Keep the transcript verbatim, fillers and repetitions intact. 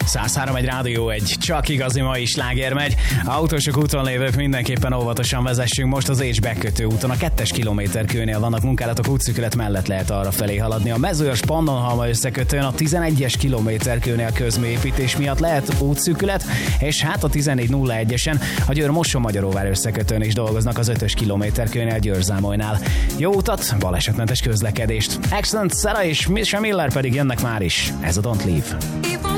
száz három egy Rádió egy, csak igazi mai sláger megy. Autósok úton lévők mindenképpen óvatosan vezessünk most az H bekötő úton. A kettes kilométerkőnél vannak munkálatok, útszűkület mellett lehet arra felé haladni. A Mezőörs Pannonhalma összekötőn a tizenegyes kilométerkőnél közműépítés miatt lehet útszűkület, és hát a tizennégy nulla egyesen a Győr-Mosonmagyaróvár összekötőn is dolgoznak az ötös kilométerkőnél Győr-Zámolynál. Jó utat, balesetmentes közlekedést. Excellent Sarah és Misha Miller pedig jönnek már is. Ez a Don't Leave.